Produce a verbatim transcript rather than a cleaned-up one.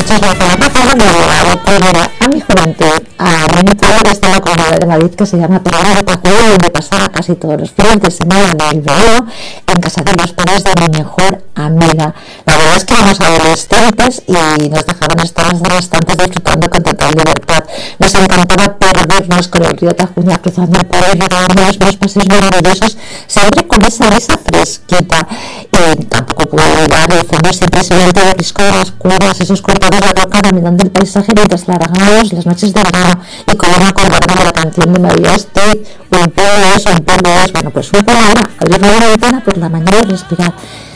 muchos me hacen una forma de llegado primero a mi juventud, a mi pueblo desde la Comunidad de Madrid que se llama Peralta de Tajuelo, donde pasaba casi todos los fines de semana en el verano, en casa de los padres de mi mejor amiga. La verdad es que éramos adolescentes y nos dejaban estar en las estantes disfrutando con total libertad. Nos encantaba perdernos con el río Tajuña, cruzando el pueblo y regalándonos unos paseos maravillosos, siempre con esa brisa fresquita. Y tampoco puedo olvidar el fondo siempre silente de risco de las cuevas, esos cortados de roca dominando el paisaje mientras largábamos las noches de verano. Y como me acordaron de la canción de María Estoy, un pueblo es, un pueblo es, bueno, pues un pueblo era, abrir la ventana por la mañana y respirar.